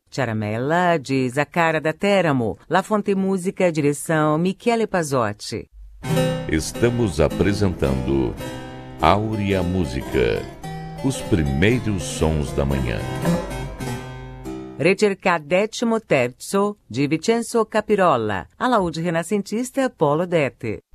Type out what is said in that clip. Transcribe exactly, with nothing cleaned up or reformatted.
Ciaramella, de Zaccara da Teramo. La Fonte Música, direção Michele Pazzotti. Estamos apresentando Áurea Música, os primeiros sons da manhã. Ricerca Decimo Terzo, de Vincenzo Capirolla. A laude renascentista Polo Dete.